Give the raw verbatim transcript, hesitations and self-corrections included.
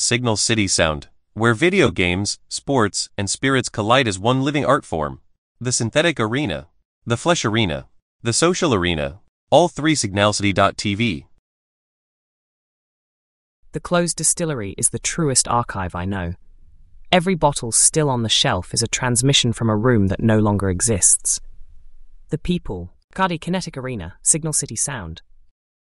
Signal City Sound, where video games, sports, and spirits collide as one living art form. The synthetic arena, the flesh arena, the social arena, all three signalcity dot t v. The closed distillery is the truest archive I know. Every bottle still on the shelf is a transmission from a room that no longer exists. The people, Cardi Kinetic Arena, Signal City Sound,